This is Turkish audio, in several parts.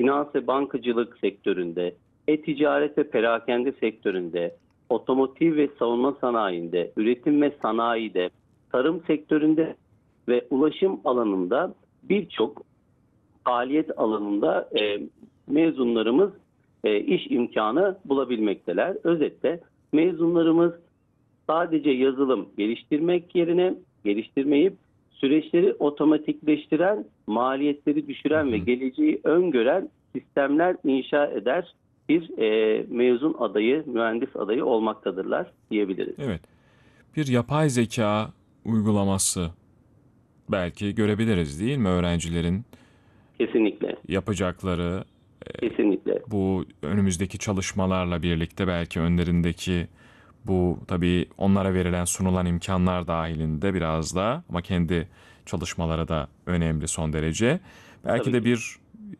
finans ve bankacılık sektöründe, e-ticaret ve perakende sektöründe, otomotiv ve savunma sanayinde, üretim ve sanayide, tarım sektöründe ve ulaşım alanında birçok faaliyet alanında mezunlarımız iş imkanı bulabilmekteler. Özetle mezunlarımız sadece yazılım geliştirmeyip süreçleri otomatikleştiren, maliyetleri düşüren ve geleceği öngören sistemler inşa eder bir mezun adayı, mühendis adayı olmaktadırlar diyebiliriz. Evet. Bir yapay zeka uygulaması belki görebiliriz değil mi öğrencilerin Kesinlikle. yapacakları Kesinlikle. bu önümüzdeki çalışmalarla birlikte belki önlerindeki bu tabii onlara verilen sunulan imkanlar dahilinde biraz da ama kendi çalışmaları da önemli son derece. Belki Tabii de ki. bir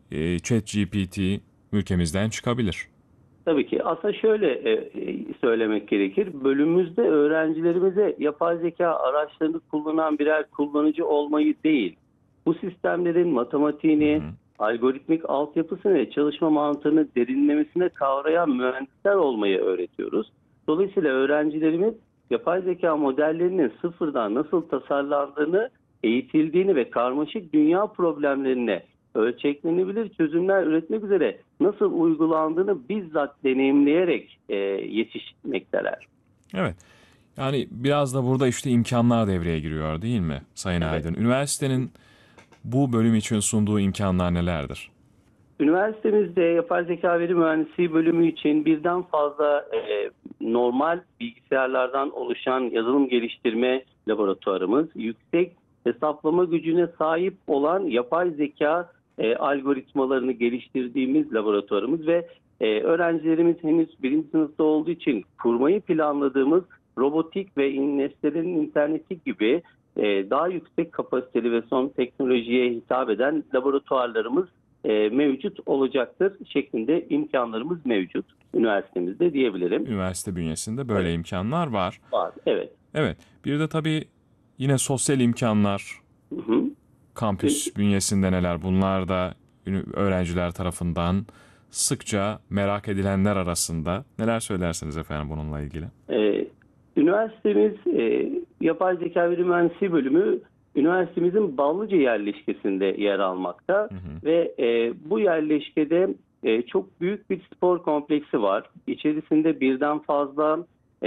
ChatGPT ülkemizden çıkabilir. Tabii ki. Aslında şöyle söylemek gerekir. Bölümümüzde öğrencilerimize yapay zeka araçlarını kullanan birer kullanıcı olmayı değil, bu sistemlerin matematiğini, algoritmik altyapısını ve çalışma mantığını derinlemesine kavrayan mühendisler olmayı öğretiyoruz. Dolayısıyla öğrencilerimiz yapay zeka modellerinin sıfırdan nasıl tasarlandığını, eğitildiğini ve karmaşık dünya problemlerine ölçeklenebilir çözümler üretmek üzere nasıl uygulandığını bizzat deneyimleyerek yetişmekteler. Evet. Yani biraz da burada işte imkanlar devreye giriyor değil mi Sayın Evet. Aydın? Üniversitenin bu bölüm için sunduğu imkanlar nelerdir? Üniversitemizde yapay zeka veri mühendisliği bölümü için birden fazla normal bilgisayarlardan oluşan yazılım geliştirme laboratuvarımız, yüksek hesaplama gücüne sahip olan yapay zeka algoritmalarını geliştirdiğimiz laboratuvarımız ve öğrencilerimiz henüz birinci sınıfta olduğu için kurmayı planladığımız robotik ve nesnelerin interneti gibi daha yüksek kapasiteli ve son teknolojiye hitap eden laboratuvarlarımız mevcut olacaktır şeklinde imkanlarımız mevcut üniversitemizde diyebilirim. Üniversite bünyesinde böyle imkanlar var. Var, evet. Evet. Bir de tabii yine sosyal imkanlar, Hı hı. kampüs bünyesinde neler? Bunlar da öğrenciler tarafından sıkça merak edilenler arasında. Neler söylersiniz efendim bununla ilgili? Üniversitemiz Yapay Zeka Veri Mühendisliği bölümü üniversitemizin Ballıca yerleşkesinde yer almakta ve bu yerleşkede çok büyük bir spor kompleksi var. İçerisinde birden fazla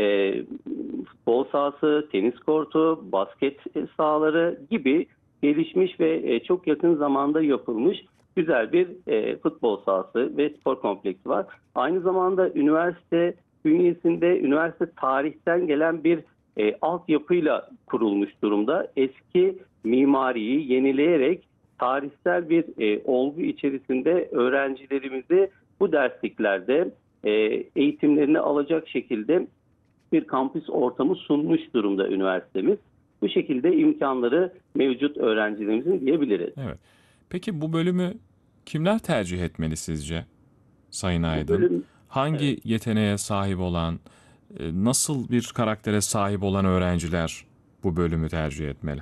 futbol sahası, tenis kortu, basket sahaları gibi gelişmiş ve çok yakın zamanda yapılmış güzel bir futbol sahası ve spor kompleksi var. Aynı zamanda üniversite bünyesinde üniversite tarihten gelen bir altyapıyla kurulmuş durumda. Eski mimariyi yenileyerek tarihsel bir olgu içerisinde öğrencilerimizi bu dersliklerde eğitimlerini alacak şekilde bir kampüs ortamı sunmuş durumda üniversitemiz. Bu şekilde imkanları mevcut öğrencilerimizin diyebiliriz. Evet. Peki bu bölümü kimler tercih etmeli sizce Sayın Bu Aydın? bölüm, Hangi yeteneğe sahip olan, nasıl bir karaktere sahip olan öğrenciler bu bölümü tercih etmeli?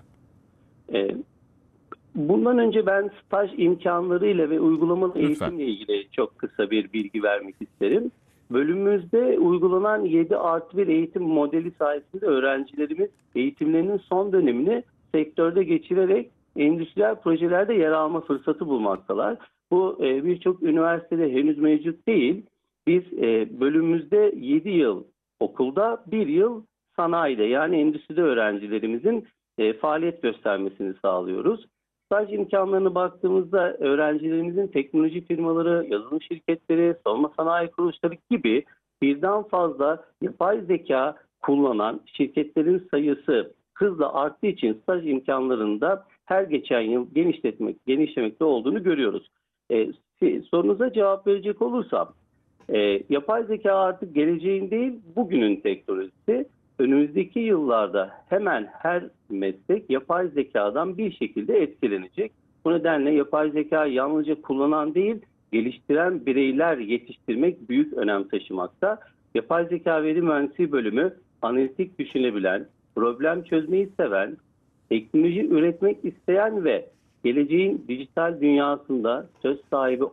e, bundan önce ben staj imkanlarıyla ve uygulamalı Lütfen. eğitimle ilgili çok kısa bir bilgi vermek isterim. Bölümümüzde uygulanan 7+1 eğitim modeli sayesinde öğrencilerimiz eğitimlerinin son dönemini sektörde geçirerek endüstriyel projelerde yer alma fırsatı bulmaktalar. Bu birçok üniversitede henüz mevcut değil. Biz bölümümüzde 7 yıl okulda, 1 yıl sanayide yani endüstride öğrencilerimizin faaliyet göstermesini sağlıyoruz. Staj imkanlarına baktığımızda öğrencilerimizin teknoloji firmaları, yazılım şirketleri, savunma sanayi kuruluşları gibi birden fazla yapay zeka kullanan şirketlerin sayısı hızla arttığı için staj imkanlarında her geçen yıl genişlemekte olduğunu görüyoruz. Sorunuza cevap verecek olursam, yapay zeka artık geleceğin değil, bugünün teknolojisi. Önümüzdeki yıllarda hemen her meslek yapay zekadan bir şekilde etkilenecek. Bu nedenle yapay zeka yalnızca kullanan değil, geliştiren bireyler yetiştirmek büyük önem taşımakta. Yapay zeka veri mühendisliği bölümü analitik düşünebilen, problem çözmeyi seven, teknoloji üretmek isteyen ve geleceğin dijital dünyasında söz sahibi